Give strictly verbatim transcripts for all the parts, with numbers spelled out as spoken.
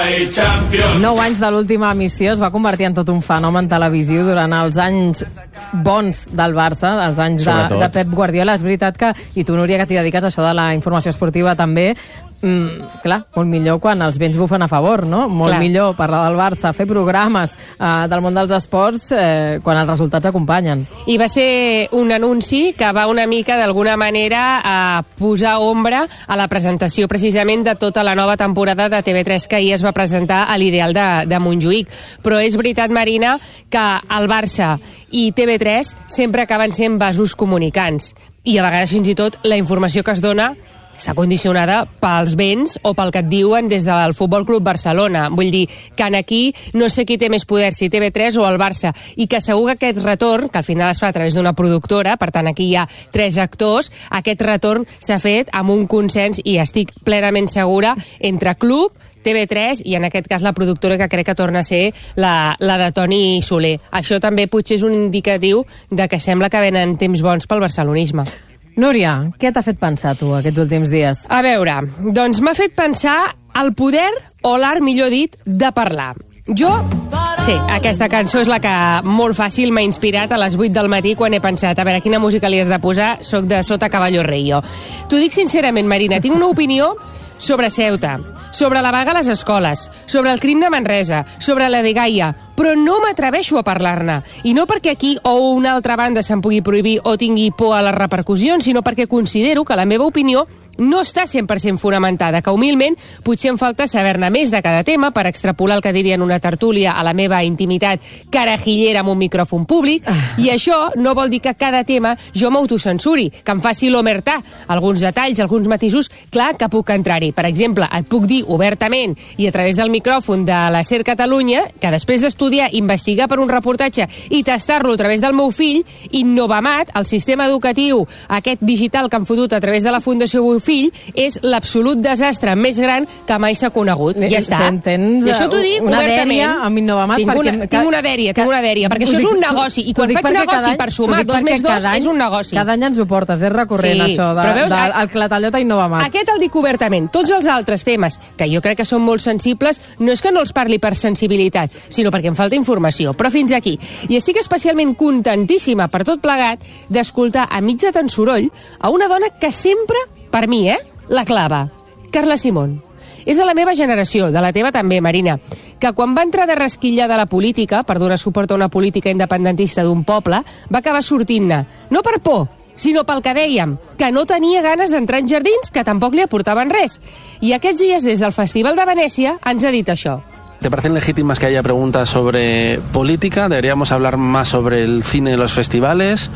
Nou anys de l'última emissió es va convertir en tot un fenomen televisiu durant els anys bons del Barça, els anys de, de Pep Guardiola. És veritat que, i tu, Núria, que t'hi dediques a això de la informació esportiva també, mm, clar, molt millor quan els vents bufen a favor, no? Molt clar. Millor parlar del Barça, fer programes eh, del món dels esports eh, quan els resultats acompanyen. I va ser un anunci que va una mica, d'alguna manera, a posar ombra a la presentació precisament de tota la nova temporada de T V tres que ahir es va presentar a l'Ideal de, de Montjuïc. Però és veritat, Marina, que el Barça i T V tres sempre acaben sent vasos comunicants. I a vegades fins i tot la informació que es dona està condicionada pels vents o pel que et diuen des del Futbol Club Barcelona. Vull dir que aquí no sé qui té més poder, si T V tres o el Barça, i que segur que aquest retorn, que al final es fa a través d'una productora, per tant aquí hi ha tres actors, aquest retorn s'ha fet amb un consens, i estic plenament segura, entre club, T V tres i en aquest cas la productora, que crec que torna a ser la, la de Toni Soler. Això també potser és un indicatiu de que sembla que venen temps bons pel barcelonisme. Núria, què t'ha fet pensar tu aquests últims dies? A veure, doncs m'ha fet pensar el poder, o l'art, millor dit, de parlar. Jo, sí, aquesta cançó és la que molt fàcil m'ha inspirat a les vuit del matí quan he pensat, a veure, quina música li has de posar? Soc de Sota Caballo Rei, jo. T'ho dic sincerament, Marina, tinc una opinió sobre Ceuta, sobre la vaga a les escoles, sobre el crim de Manresa, sobre la de Gaia, però no m'atreveixo a parlar-ne. I no perquè aquí o una altra banda se'n pugui prohibir o tingui por a les repercussions, sinó perquè considero que la meva opinió no està cent per cent fonamentada, que humilment potser em falta saber-ne més de cada tema per extrapolar el que diria en una tertúlia a la meva intimitat carajillera amb un micròfon públic, i això no vol dir que cada tema jo m'autocensuri, que em faci l'omertà, alguns detalls, alguns matisos, clar que puc entrar-hi. Per exemple, et puc dir obertament i a través del micròfon de la SER Catalunya que després d'estudiar, investigar per un reportatge i tastar-lo a través del meu fill, Innovamat, el sistema educatiu aquest digital que han fotut a través de la Fundació Fill, és l'absolut desastre més gran que mai s'ha conegut. Ja està. Tens I això t'ho dic una obertament. dèria amb Innovamat. Tinc una, perquè, tinc una dèria, tinc una dèria, perquè això és un negoci, i quan faig negoci any, per sumar dos més dos és un negoci. Cada any ens ho portes, és recurrent, sí, això, de, veus, de, el clatallot a Innovamat. Aquest el dic obertament. Tots els altres temes, que jo crec que són molt sensibles, no és que no els parli per sensibilitat, sinó perquè em falta informació. Però fins aquí. I estic especialment contentíssima per tot plegat d'escoltar a mig de tant soroll a una dona que sempre, per mi, eh, la clava, Carla Simón. És de la meva generació, de la teva també, Marina, que quan va entrar de rasquillada a la política, per donar suport a una política independentista d'un poble, va acabar sortint-ne, no per por, sinó pel que dèiem, que no tenia ganes d'entrar en jardins que tampoc li aportaven res. I aquests dies, des del Festival de Venècia, ens ha dit això. ¿Te parecen legítimas que haya preguntas sobre política? ¿Deberíamos hablar más sobre el cine y los festivales?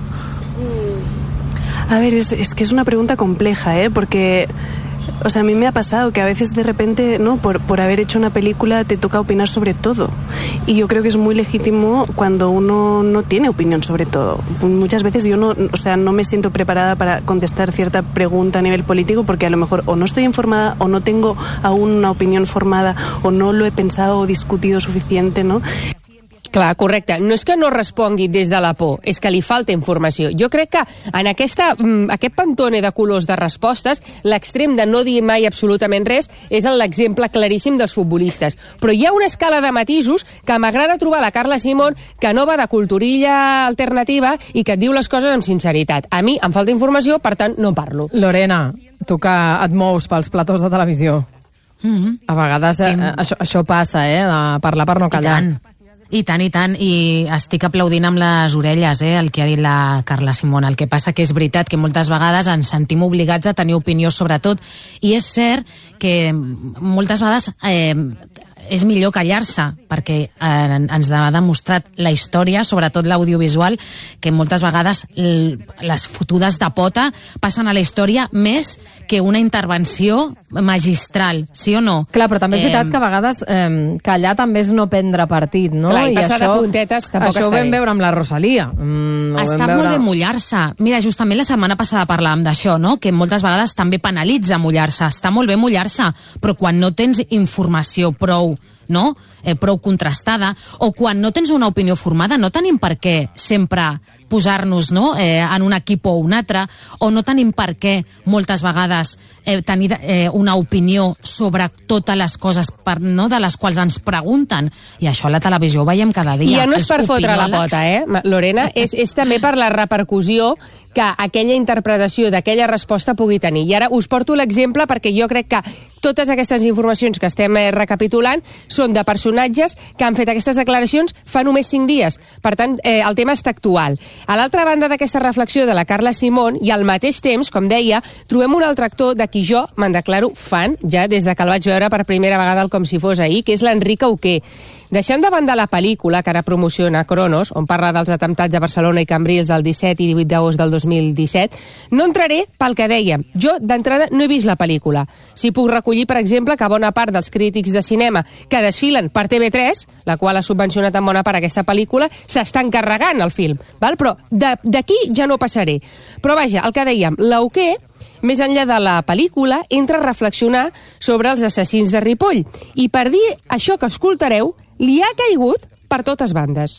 A ver, es, es que es una pregunta compleja, ¿eh? Porque, o sea, a mí me ha pasado que a veces de repente, ¿no? Por, por haber hecho una película te toca opinar sobre todo. Y yo creo que es muy legítimo cuando uno no tiene opinión sobre todo. Muchas veces yo no, o sea, no me siento preparada para contestar cierta pregunta a nivel político porque a lo mejor o no estoy informada o no tengo aún una opinión formada o no lo he pensado o discutido suficiente, ¿no? Clar, correcte. No és que no respongui des de la por, és que li falta informació. Jo crec que en aquesta, aquest pantone de colors de respostes, l'extrem de no dir mai absolutament res és l'exemple claríssim dels futbolistes. Però hi ha una escala de matisos que m'agrada trobar la Carla Simón, que no va de culturilla alternativa i que et diu les coses amb sinceritat. A mi em falta informació, per tant, no parlo. Lorena, tu que et mous pels platós de televisió, mm-hmm. a vegades eh, això, això passa, eh, de parlar per no callar. I tant, i tant, i estic aplaudint amb les orelles, eh, el que ha dit la Carla Simón. El que passa que és veritat que moltes vegades ens sentim obligats a tenir opinió sobre tot, i és cert que moltes vegades eh, és millor callar-se, perquè eh, ens ha demostrat la història, sobretot l'audiovisual, que moltes vegades les fotudes de pota passen a la història més que una intervenció magistral, sí o no? Clar, però també és veritat eh... que a vegades eh, callar també és no prendre partit, no? Clar, i passar I això, de puntetes tampoc això està ho vam bé. veure amb la Rosalia. Mm, està veure... molt bé mullar-se. Mira, justament la setmana passada parlàvem d'això, no? Que moltes vegades també penalitza mullar-se. Està molt bé mullar-se, però quan no tens informació prou no? eh, prou contrastada, o quan no tens una opinió formada no tenim per què sempre posar-nos, no? eh, en un equip o un altre, o no tenim per què moltes vegades eh, tenir eh, una opinió sobre totes les coses per, no? de les quals ens pregunten, i això a la televisió ho veiem cada dia. I ja no és per fotre la pota, eh, Lorena, és, és també per la repercussió que aquella interpretació d'aquella resposta pugui tenir. I ara us porto l'exemple perquè jo crec que totes aquestes informacions que estem eh, recapitulant són de personatges que han fet aquestes declaracions fa només cinc dies. Per tant, eh, el tema està actual. A l'altra banda d'aquesta reflexió de la Carla Simón, i al mateix temps, com deia, trobem un altre actor de qui jo me'n declaro fan, ja des de que el vaig veure per primera vegada el Com si fos ahir, que és l'Enric Auqué. Deixant de banda la pel·lícula que ara promociona Cronos, on parla dels atemptats a Barcelona i Cambrils del disset i divuit d'agost del dos mil disset, no entraré pel que dèiem. Jo, d'entrada, no he vist la pel·lícula. Si puc recollir, per exemple, que bona part dels crítics de cinema que desfilen per T V tres, la qual ha subvencionat en bona part aquesta pel·lícula, s'estan carregant el film. Val? Però d'aquí ja no passaré. Però vaja, el que dèiem, l'Auqué, més enllà de la pel·lícula, entra a reflexionar sobre els assassins de Ripoll. I per dir això que escoltareu, li ha caigut per totes bandes.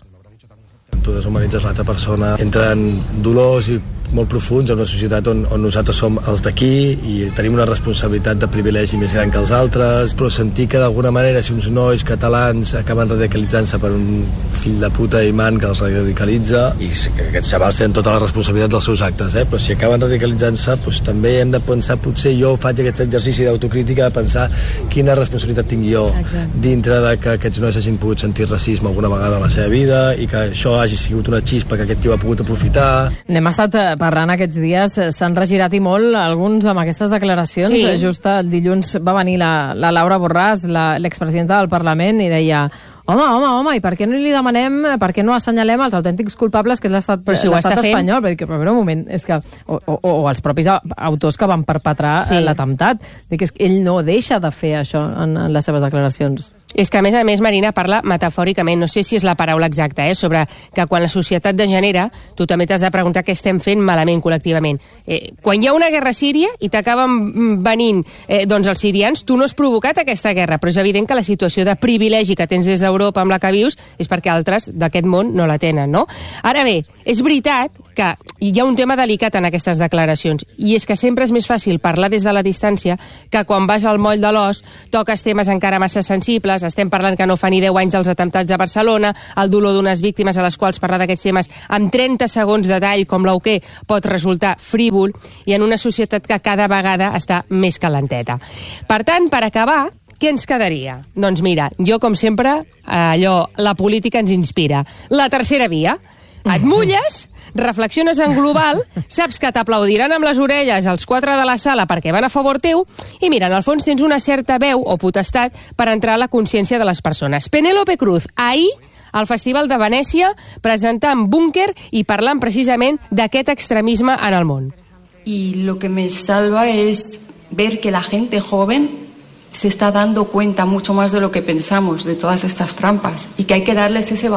Tu deshumanitzes l'altra persona, entren dolors i molt profuns en una societat on, on nosaltres som els d'aquí i tenim una responsabilitat de privilegi més gran que els altres, però sentir que d'alguna manera si uns nois catalans acaben radicalitzant-se per un fill de puta imant que els radicalitza, i que aquests xavals tenen tota la responsabilitat dels seus actes, eh? Però si acaben radicalitzant-se, doncs també hem de pensar, potser jo faig aquest exercici d'autocrítica de pensar quina responsabilitat tinc jo Exacte. Dintre de que aquests nois hagin pogut sentir racisme alguna vegada a la seva vida i que això hagi sigut una xispa que aquest tio ha pogut aprofitar. N'hem estat parlant aquests dies, s'han regirat i molt alguns amb aquestes declaracions. Sí. Just el dilluns va venir la, la Laura Borràs, l'expresidenta del Parlament, i deia: home, home, home, i per què no li demanem, per què no assenyalem els autèntics culpables que és l'estat si espanyol? Perquè, però un moment, és que, o, o, o els propis autors que van perpetrar sí. l'atemptat. És que ell no deixa de fer això en, en les seves declaracions. És que, a més a més, Marina parla metafòricament, no sé si és la paraula exacta, eh, sobre que quan la societat degenera, tu també t'has de preguntar què estem fent malament col·lectivament. Eh, quan hi ha una guerra a Síria i t'acaben venint eh, doncs els sirians, tu no has provocat aquesta guerra, però és evident que la situació de privilegi que tens des d'Europa amb la que vius és perquè altres d'aquest món no la tenen, no? Ara bé, és veritat que hi ha un tema delicat en aquestes declaracions, i és que sempre és més fàcil parlar des de la distància que quan vas al moll de l'os, toques temes encara massa sensibles. Estem parlant que no fa ni deu anys dels atemptats a Barcelona, el dolor d'unes víctimes a les quals parlar d'aquests temes amb trenta segons de tall, com l'Auqué, pot resultar frívol, i en una societat que cada vegada està més calenteta. Per tant, per acabar, què ens quedaria? Doncs mira, jo, com sempre, allò, la política ens inspira. La tercera via. Et mulles, reflexiones en global, saps que t'aplaudiran amb les orelles els quatre de la sala perquè van a favor teu, i mira, en el fons tens una certa veu o potestat per entrar a la consciència de les persones. Penélope Cruz, ahir, al Festival de Venècia, presentant Búnquer i parlant precisament d'aquest extremisme en el món. Y lo que me salva es ver que la gente joven se está dando cuenta mucho más de lo que pensamos, de todas estas trampas, y que hay que darles ese